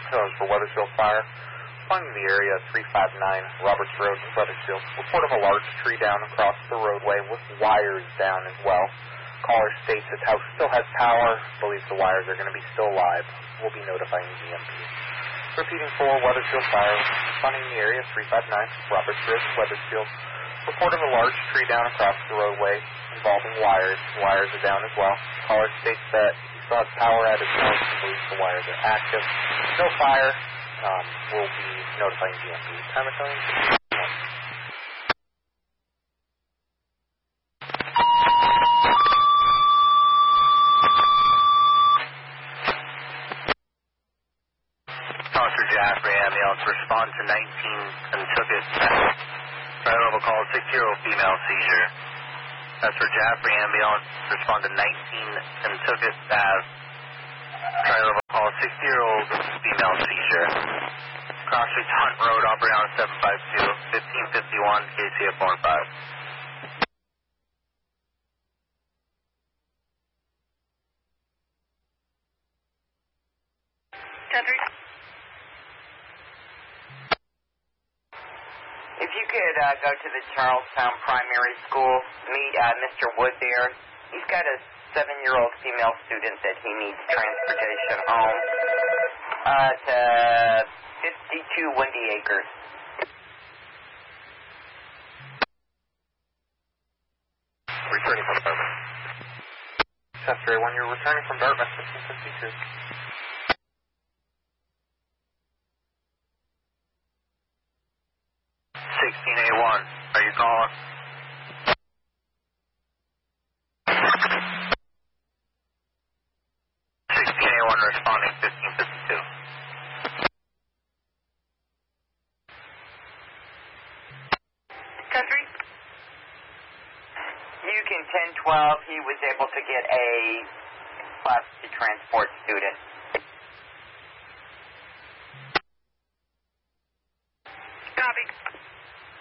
for Weathersfield Fire. Finding the area at 359 Roberts Road in Weathersfield. Report of a large tree down across the roadway with wires down as well. Caller states his house still has power, believes the wires are going to be still live. We'll be notifying the EMP. Repeating for Weathersfield Fire, finding the area 359 Roberts Road in Weathersfield. Report of a large tree down across the roadway involving wires. Wires are down as well. Caller states that he still has power at his house and believes the wires are active. No fire. We'll be notifying GMP. Time of telling. Officer Jaffrey, ambulance, respond to 19 Kentucket. Fire level call, 6-year-old female seizure. That's for Jaffrey, ambulance, respond to 19 Kentucket Ave. Fire level call, 60-year-old female seizure. Cross Streets Hunt Road, operating on 752, 1551, KCF 45. If you could go to the Charlestown Primary School, meet Mr. Wood there. He's got a 7-year-old female student that he needs transportation home to 52 Windy Acres. Returning from Dartmouth. Chester, when you're returning from Dartmouth, 1552. 16A1, are you calling? Responding 1552. Country? Yukon 1012, he was able to get a bus to transport students. Copy.